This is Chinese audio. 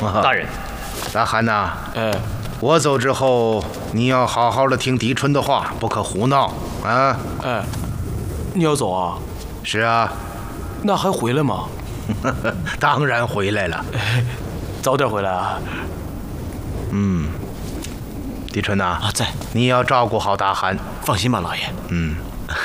大人， 大汉呐，我走之后，你要好好的听狄春的话，不可胡闹啊！ 你要走啊？ 是啊。 那还回来吗？ 当然回来了。 早点回来啊。 狄春呐， 在。 你要照顾好大汉。 放心吧，老爷。